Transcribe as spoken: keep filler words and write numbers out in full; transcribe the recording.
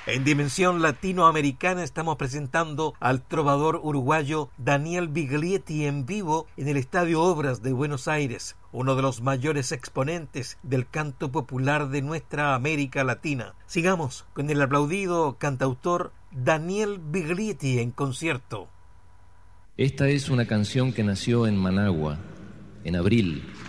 En Dimensión Latinoamericana estamos presentando al trovador uruguayo Daniel Biglietti en vivo en el Estadio Obras de Buenos Aires, uno de los mayores exponentes del canto popular de nuestra América Latina. Sigamos con el aplaudido cantautor Daniel Biglietti en concierto. Esta es una canción que nació en Managua, en abril